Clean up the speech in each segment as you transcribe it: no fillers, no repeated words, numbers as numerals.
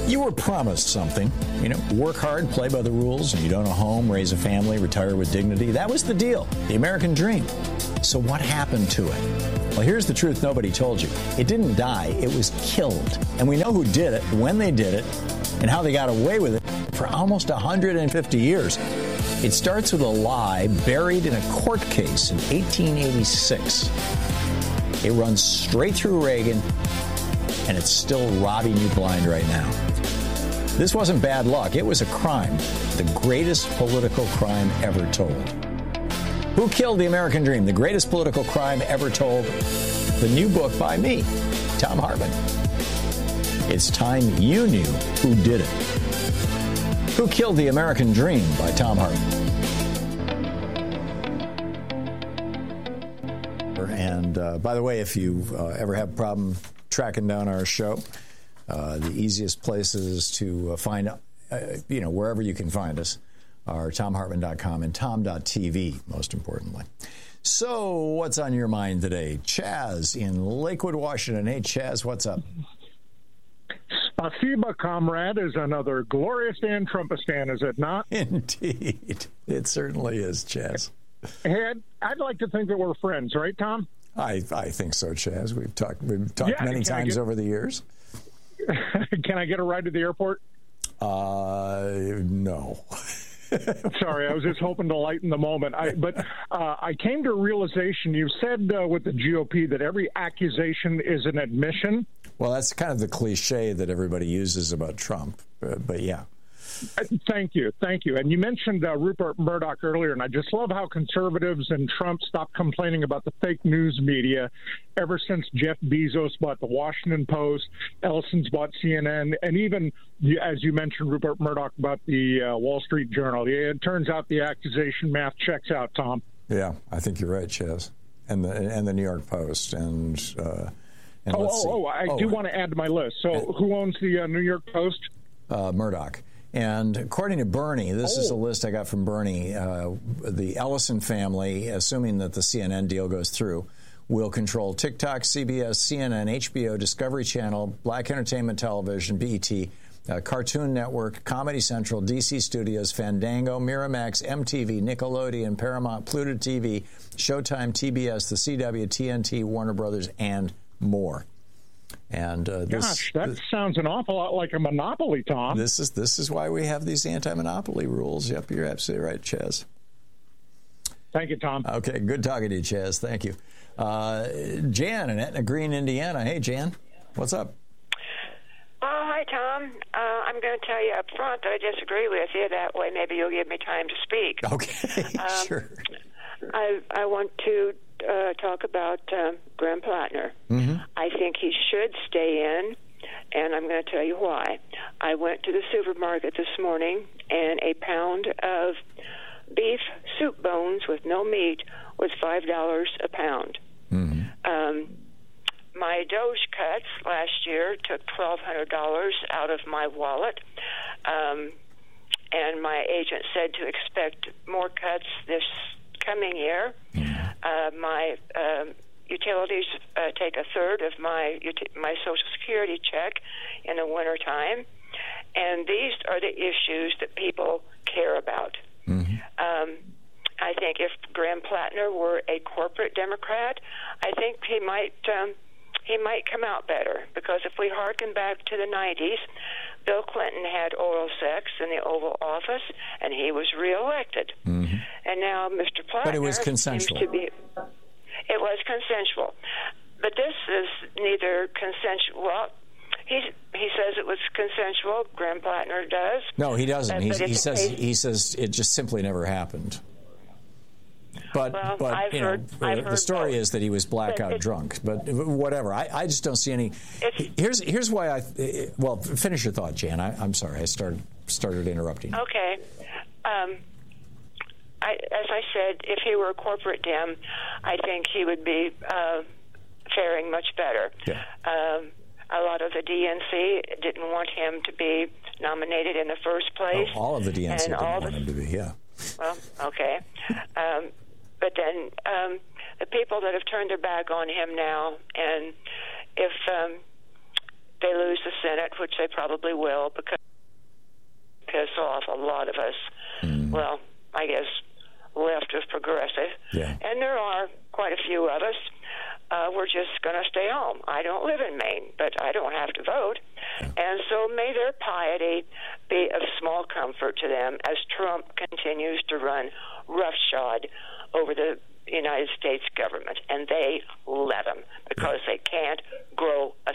You were promised something, work hard, play by the rules, and you'd own a home, raise a family, retire with dignity. That was the deal, the American dream. So what happened to it? Well, here's the truth nobody told you. It didn't die, it was killed. And we know who did it, when they did it, and how they got away with it for almost 150 years. It starts with a lie buried in a court case in 1886. It runs straight through Reagan, and it's still robbing you blind right now. This wasn't bad luck. It was a crime, the greatest political crime ever told. Who Killed the American Dream? The greatest political crime ever told. The new book by me, Thom Hartmann. It's time you knew who did it. Who Killed the American Dream by Thom Hartmann. And by the way, if you ever have a problem tracking down our show, the easiest places to find, wherever you can find us are ThomHartmann.com and Tom.tv, most importantly. So what's on your mind today? Chaz in Lakewood, Washington. Hey, Chaz, what's up? Spasiba, comrade, is another glorious day in Trumpistan, is it not? Indeed. It certainly is, Chaz. Hey, I'd like to think that we're friends, right, Tom? I think so, Chaz. We've talked many times over the years. Can I get a ride to the airport? No. Sorry, I was just hoping to lighten the moment. I came to a realization. You said with the GOP that every accusation is an admission. Well, that's kind of the cliche that everybody uses about Trump. But yeah. Thank you. And you mentioned Rupert Murdoch earlier, and I just love how conservatives and Trump stopped complaining about the fake news media ever since Jeff Bezos bought the Washington Post, Ellison's bought CNN, and even, as you mentioned, Rupert Murdoch bought the Wall Street Journal. It turns out the accusation math checks out, Tom. Yeah, I think you're right, Chaz. And the New York Post. I do want to add to my list. So who owns the New York Post? Murdoch. And according to Bernie, this is a list I got from Bernie, the Ellison family, assuming that the CNN deal goes through, will control TikTok, CBS, CNN, HBO, Discovery Channel, Black Entertainment Television, BET, Cartoon Network, Comedy Central, DC Studios, Fandango, Miramax, MTV, Nickelodeon, Paramount, Pluto TV, Showtime, TBS, The CW, TNT, Warner Brothers, and more. And gosh, that sounds an awful lot like a monopoly, Tom. This is why we have these anti-monopoly rules. Yep, you're absolutely right, Chaz. Thank you, Tom. Okay, good talking to you, Chaz. Thank you. Jan in Etna Green, Indiana. Hey, Jan, what's up? Hi, Tom. I'm going to tell you up front that I disagree with you. That way, maybe you'll give me time to speak. Okay, sure. I want to talk about Graham Plattner. Mm-hmm. I think he should stay in, and I'm going to tell you why. I went to the supermarket this morning, and a pound of beef soup bones with no meat was $5 a pound. Mm-hmm. My Doge cuts last year took $1,200 out of my wallet, and my agent said to expect more cuts this coming year. My utilities take a third of my Social Security check in the wintertime, and these are the issues that people care about. Mm-hmm. I think if Graham Plattner were a corporate Democrat, I think he might come out better, because if we harken back to the 90s, Bill Clinton had oral sex in the Oval Office, and he was reelected. Mm-hmm. And now Mr. Plattner, but it was consensual. It was consensual, but this is neither consensual. Well, he says it was consensual. Graham Plattner does. No, he doesn't. He says it just simply never happened. But the story is that he was blackout drunk. But whatever. I just don't see any. Here's why well, finish your thought, Jan. I'm sorry. I started interrupting. Okay. As I said, if he were a corporate Dem, I think he would be faring much better. Yeah. A lot of the DNC didn't want him to be nominated in the first place. Oh, all of the DNC didn't want him to be, yeah. Well, okay. But then the people that have turned their back on him now, and if they lose the Senate, which they probably will, because they piss off a lot of us. Well, I guess left of progressive. Yeah. And there are quite a few of us. We're just going to stay home. I don't live in Maine, but I don't have to vote. And so may their piety be of small comfort to them as Trump continues to run roughshod over the United States government. And they let him because they can't grow a...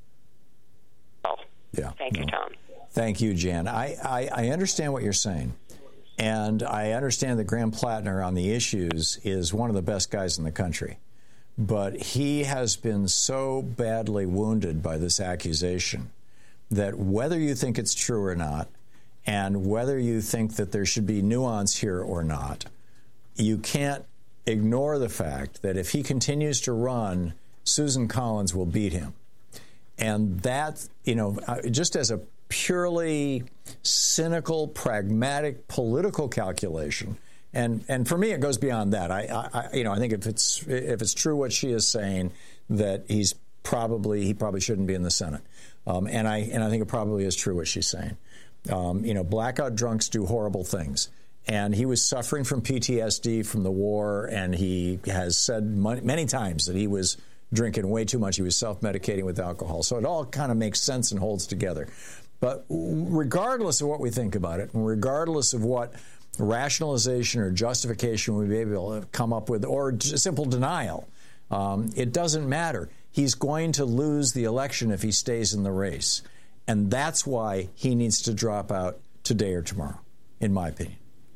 Yeah. Thank you, Tom. Thank you, Jan. I understand what you're saying. And I understand that Graham Plattner on the issues is one of the best guys in the country. But he has been so badly wounded by this accusation that whether you think it's true or not, and whether you think that there should be nuance here or not, you can't ignore the fact that if he continues to run, Susan Collins will beat him. And that, just as a purely cynical, pragmatic, political calculation, and for me, it goes beyond that. I think if it's true what she is saying, that he probably shouldn't be in the Senate, and I think it probably is true what she's saying. Blackout drunks do horrible things, and he was suffering from PTSD from the war, and he has said many times that he was drinking way too much. He was self-medicating with alcohol. So it all kind of makes sense and holds together. But regardless of what we think about it, and regardless of what rationalization or justification we may be able to come up with, or simple denial, it doesn't matter. He's going to lose the election if he stays in the race. And that's why he needs to drop out today or tomorrow, in my opinion.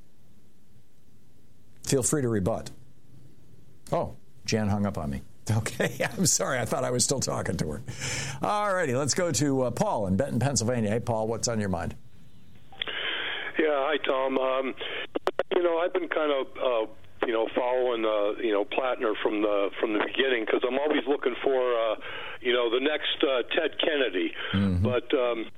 Feel free to rebut. Oh, Jan hung up on me. Okay, I'm sorry. I thought I was still talking to her. All righty, let's go to Paul in Benton, Pennsylvania. Hey, Paul, what's on your mind? Yeah, hi, Tom. I've been kind of, following, Plattner from the beginning, because I'm always looking for, the next Ted Kennedy. Mm-hmm. But,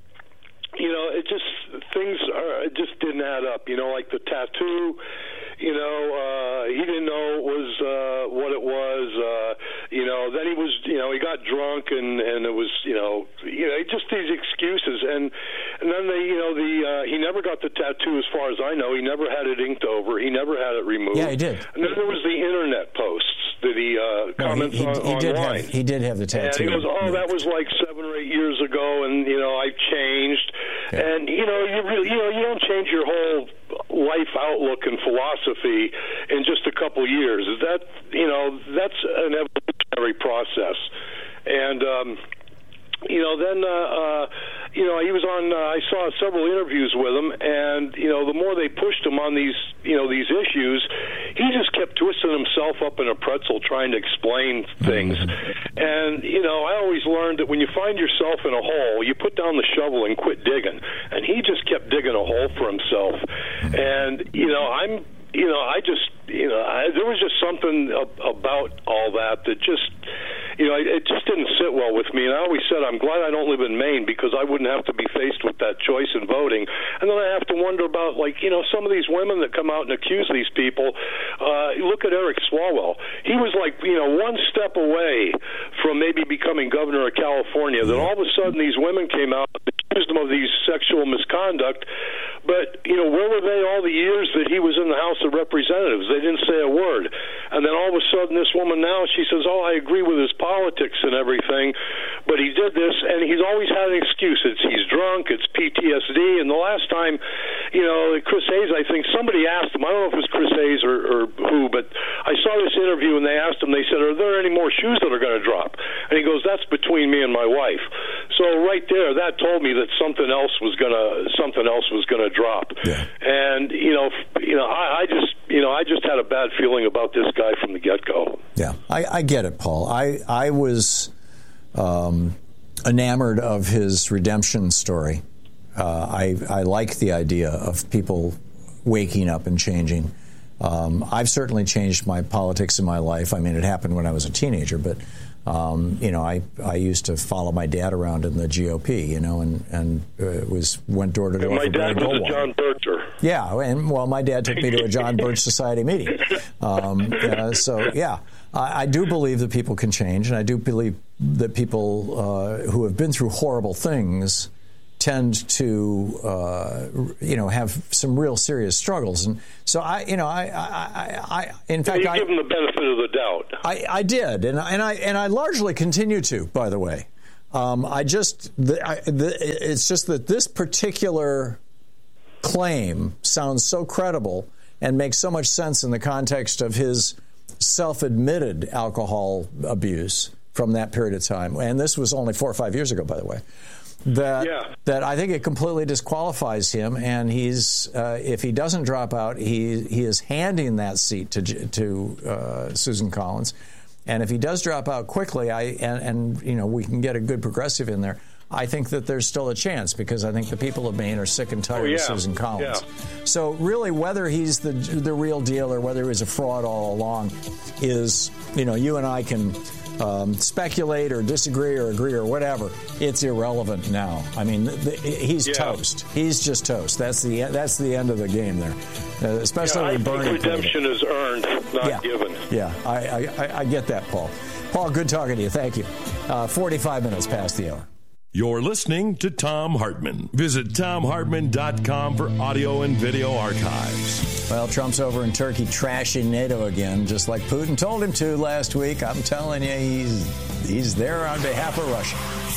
it just didn't add up. Like the tattoo. He didn't know it was what it was. Then he was, he got drunk and it was, just these excuses. And then he never got the tattoo, as far as I know. He never had it inked over. He never had it removed. Yeah, he did. And then there was the internet posts that he comments online. He did have the tattoo. And he goes, that was like 7 or 8 years ago, and I've changed. Yeah. And you don't change your whole life outlook and philosophy in just a couple years. That's an evolutionary process. And he was on. I saw several interviews with him, and the more they pushed him on these issues, he just kept twisting himself up in a pretzel trying to explain things. And I always learned that when you find yourself in a hole, you put down the shovel and quit digging. And he just kept digging a hole for himself. And there was just something about all that just, it just didn't sit well with me. And I always said, I'm glad I don't live in Maine, because I wouldn't have to be faced with that choice in voting. And then I have to wonder about, some of these women that come out and accuse these people. Look at Eric Swalwell. He was one step away from maybe becoming governor of California. Then all of a sudden these women came out and accused him of these sexual misconduct. But, where were they all the years that he was in the House of Representatives? They didn't say a word. And then all of a sudden this woman now, she says, I agree with his politics and everything, but he did this, and he's always had an excuse. He's drunk, it's PTSD. And the last time, Chris Hayes, I think somebody asked him, I don't know if it was Chris Hayes or who, but I saw this interview and they asked him, they said, are there any more shoes that are going to drop? And he goes, that's between me and my wife. So right there, that told me that something else was going to drop. Yeah. And I just had a bad feeling about this guy from the get-go. Yeah, I get it, Paul. I was enamored of his redemption story. I like the idea of people waking up and changing. I've certainly changed my politics in my life. I mean, it happened when I was a teenager, but I used to follow my dad around in the GOP, and went door to door. My dad was a John Bircher. Yeah, and my dad took me to a John Birch Society meeting. I do believe that people can change, and I do believe that people who have been through horrible things tend to, have some real serious struggles. And so in fact, you give them the benefit of the doubt. I did, and I largely continue to, by the way. It's just that this particular claim sounds so credible and makes so much sense in the context of his self-admitted alcohol abuse from that period of time. And this was only 4 or 5 years ago, by the way. That I think it completely disqualifies him, and he's if he doesn't drop out, he is handing that seat to Susan Collins, and if he does drop out quickly, we can get a good progressive in there. I think that there's still a chance because I think the people of Maine are sick and tired of Susan Collins. Yeah. So really, whether he's the real deal or whether he was a fraud all along is, you and I can speculate or disagree or agree or whatever. It's irrelevant now. I mean, he's toast. He's just toast. That's the end of the game there. Especially I think redemption is earned, not given. Yeah, I get that, Paul. Paul, good talking to you. Thank you. 45 minutes past the hour. You're listening to Thom Hartmann. Visit ThomHartmann.com for audio and video archives. Well, Trump's over in Turkey trashing NATO again, just like Putin told him to last week. I'm telling you, he's there on behalf of Russia.